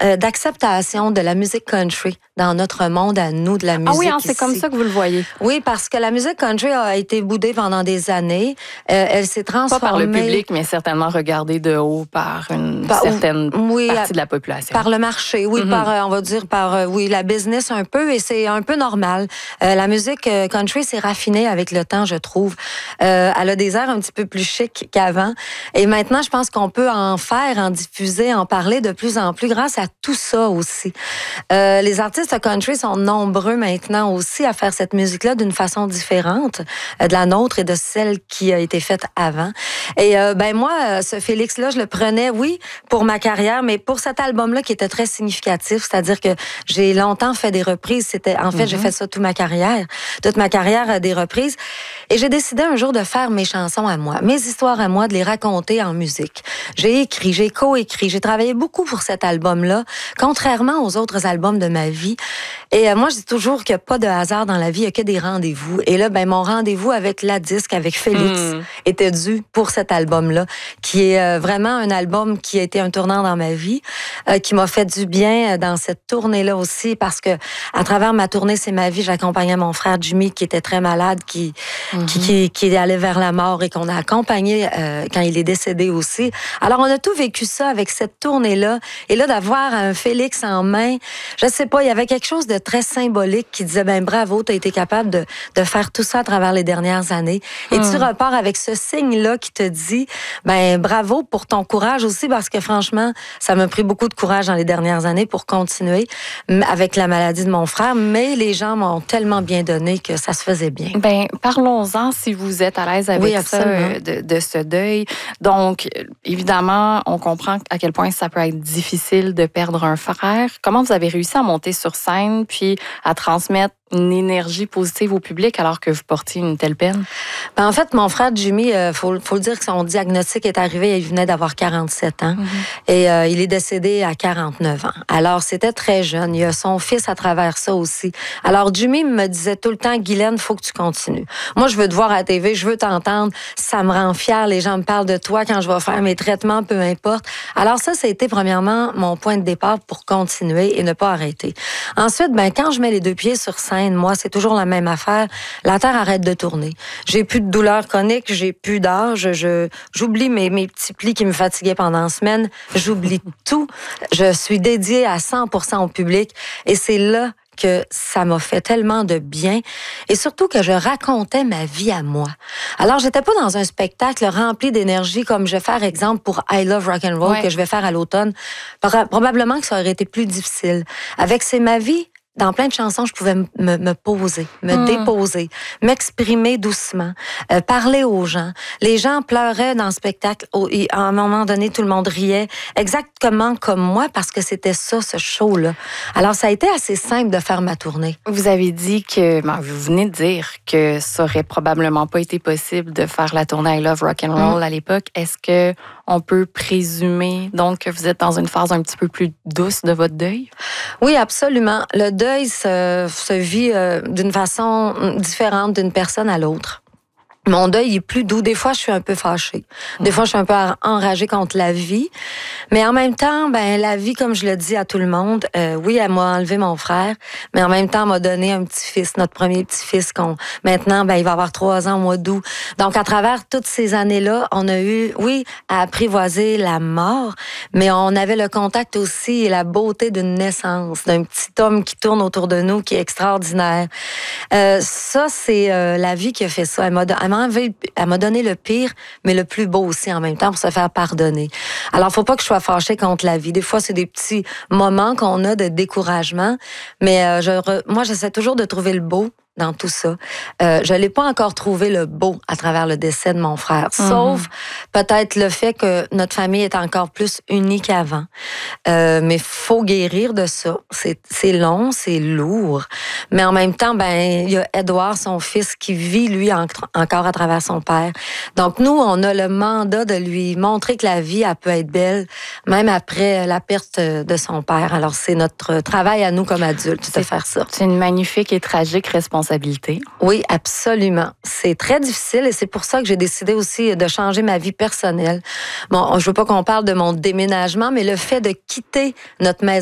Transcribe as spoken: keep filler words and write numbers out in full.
euh, d'acceptation de la musique country dans notre monde à nous, de la musique. Ah oui, hein, c'est ici. comme ça que vous le voyez. Oui, parce que la musique country a été boudée pendant des années. Euh, elle s'est transformée... Pas par le public, mais certainement regardée de haut par une par, certaine oui, partie de la population. Par le marché, oui, mm-hmm. par, on va dire, par, oui, la business un peu, et c'est un peu normal. Euh, la musique country s'est raffinée avec le temps, je trouve. Euh, elle a des airs un petit peu plus chic qu'avant. Et maintenant, je pense qu'on peut en faire, en diffuser, en parler de plus en plus grâce à tout ça aussi. Euh, les artistes country sont nombreux maintenant aussi à faire cette musique-là d'une façon différente euh, de la nôtre et de celle qui a été faite avant. Et euh, ben moi, ce Félix-là, je le prenais, oui, pour ma carrière, mais pour cet album-là qui était très significatif, c'est-à-dire que j'ai longtemps fait des reprises. C'était, en fait, mm-hmm. j'ai fait ça toute ma carrière, toute ma carrière des reprises. Et j'ai décidé un jour de faire mes chansons à moi, mes histoires à moi, de les raconter en musique. J'ai écrit, j'ai co-écrit, j'ai travaillé beaucoup pour cet album-là, contrairement aux autres albums de ma vie. Et euh, moi, je dis toujours qu'il n'y a pas de hasard dans la vie, il n'y a que des rendez-vous. Et là, ben mon rendez-vous avec la disque, avec Félix, mm. était dû pour cet album-là, qui est euh, vraiment un album qui a été un tournant dans ma vie, euh, qui m'a fait du bien dans cette tournée-là aussi, parce que à travers ma tournée C'est ma vie, j'accompagnais mon frère Jimmy, qui était très malade, qui, mm-hmm. qui, qui, qui allait vers la mort et qu'on a accompagné euh, quand il est décédé aussi. Alors, on a tout vécu ça avec cette tournée-là. Et là, d'avoir un Félix en main, je sais pas, il y avait quelque chose de très symbolique qui disait, ben bravo, tu as été capable de, de faire tout ça à travers les dernières années. Et mm. tu repars avec ce signe-là qui te dit, ben bravo pour ton courage aussi, parce que franchement, ça m'a pris beaucoup de courage dans les dernières années pour continuer avec la maladie de mon frère, mais les gens m'ont tellement bien donné que ça se faisait bien. Ben parlons-en si vous êtes à l'aise avec oui, ça, de, de ce deuil. Donc, évidemment, on comprend à quel point ça peut être difficile de perdre un frère. Comment vous avez réussi à monter sur scène puis à transmettre une énergie positive au public alors que vous portiez une telle peine? Ben, en fait, mon frère Jimmy, il euh, faut, faut le dire que son diagnostic est arrivé, il venait d'avoir quarante-sept ans. Mm-hmm. Et euh, il est décédé à quarante-neuf ans. Alors, c'était très jeune. Il y a son fils à travers ça aussi. Alors, Jimmy me disait tout le temps, Guylaine, faut que tu continues. Moi, je veux te voir à la T V, je veux t'entendre. Ça me rend fière. Les gens me parlent de toi quand je vais faire mes traitements, peu importe. Alors, ça, ça a été premièrement mon point de départ pour continuer et ne pas arrêter. Ensuite, ben, quand je mets les deux pieds sur scène, moi, c'est toujours la même affaire. La Terre arrête de tourner. J'ai plus de douleur chronique, j'ai plus d'âge, je, j'oublie mes, mes petits plis qui me fatiguaient pendant la semaine. J'oublie tout. Je suis dédiée à cent pour cent au public et c'est là que ça m'a fait tellement de bien et surtout que je racontais ma vie à moi. Alors, j'étais pas dans un spectacle rempli d'énergie comme je vais faire, exemple, pour I Love Rock and Roll ouais. que je vais faire à l'automne. Probablement que ça aurait été plus difficile. Avec C'est ma vie, dans plein de chansons, je pouvais me, me poser, me mmh. déposer, m'exprimer doucement, euh, parler aux gens. Les gens pleuraient dans le spectacle. À un moment donné, tout le monde riait, exactement comme moi, parce que c'était ça, ce show-là. Alors, ça a été assez simple de faire ma tournée. Vous avez dit que, ben, vous venez de dire que ça aurait probablement pas été possible de faire la tournée I Love Rock and Roll mmh. à l'époque. Est-ce que on peut présumer donc que vous êtes dans une phase un petit peu plus douce de votre deuil? Oui, absolument. Le deuil se, se vit euh, d'une façon différente d'une personne à l'autre. Mon deuil est plus doux. Des fois, je suis un peu fâchée. Des fois, je suis un peu enragée contre la vie. Mais en même temps, ben la vie, comme je le dis à tout le monde, euh, oui, elle m'a enlevé mon frère, mais en même temps, elle m'a donné un petit-fils, notre premier petit-fils. Qu'on, maintenant, ben il va avoir trois ans au mois d'août. Donc, à travers toutes ces années-là, on a eu, oui, à apprivoiser la mort, mais on avait le contact aussi et la beauté d'une naissance, d'un petit homme qui tourne autour de nous, qui est extraordinaire. Euh, ça, c'est euh, la vie qui a fait ça. Elle m'a, elle Elle m'a donné le pire, mais le plus beau aussi en même temps pour se faire pardonner. Alors, faut pas que je sois fâchée contre la vie. Des fois, c'est des petits moments qu'on a de découragement, mais euh, je, moi, j'essaie toujours de trouver le beau dans tout ça. Euh, je l'ai pas encore trouvé le beau à travers le décès de mon frère, mm-hmm. sauf peut-être le fait que notre famille est encore plus unie qu'avant. Euh, mais faut guérir de ça. C'est, c'est long, c'est lourd, mais en même temps, ben il y a Édouard, son fils, qui vit lui en, encore à travers son père. Donc nous, on a le mandat de lui montrer que la vie, elle peut être belle, même après la perte de son père. Alors c'est notre travail à nous comme adultes c'est, de faire ça. C'est une magnifique et tragique responsabilité. Oui, absolument. C'est très difficile et c'est pour ça que j'ai décidé aussi de changer ma vie personnelle. Bon, je veux pas qu'on parle de mon déménagement, mais le fait de quitter notre maison